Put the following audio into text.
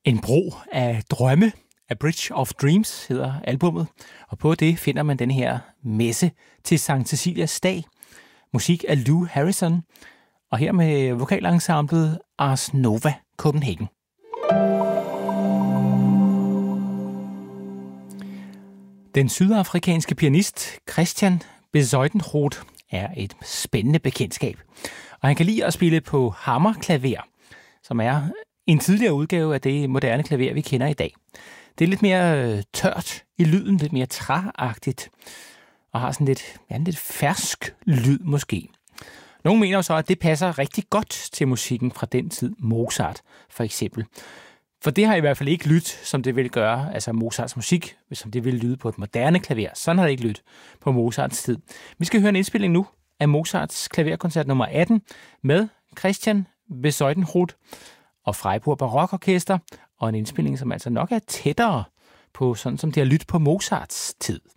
En bro af drømme, A Bridge of Dreams hedder albummet, og på det finder man den her messe til Sankt Cecilias dag. Musik af Lou Harrison, og her med vokalensemblet Ars Nova Copenhagen. Den sydafrikanske pianist Christian Bezuidenroth er et spændende bekendtskab, og han kan lide at spille på hammerklaver, som er en tidligere udgave af det moderne klaver, vi kender i dag. Det er lidt mere tørt i lyden, lidt mere træagtigt, og har sådan lidt fersk lyd måske. Nogle mener så, at det passer rigtig godt til musikken fra den tid, Mozart for eksempel. For det har i hvert fald ikke lyttet, som det ville gøre, altså Mozarts musik, som det ville lyde på et moderne klaver. Sådan har det ikke lyttet på Mozarts tid. Vi skal høre en indspilning nu af Mozarts klaverkoncert nummer 18 med Christian Bezuidenroth og Freiburg Barokorkester, og en indspilning, som altså nok er tættere på sådan, som det har lyttet på Mozarts tid.